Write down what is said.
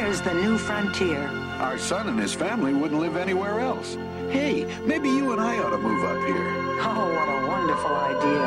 is the new frontier. Our son and his family wouldn't live anywhere else. Hey, maybe you and I ought to move up here. Oh, what a wonderful idea.